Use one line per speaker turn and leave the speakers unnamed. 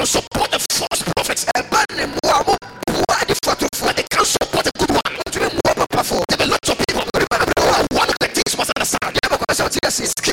can support the false prophets. But they can't support the good one. There are lots of people. Remember, one of the things was understand.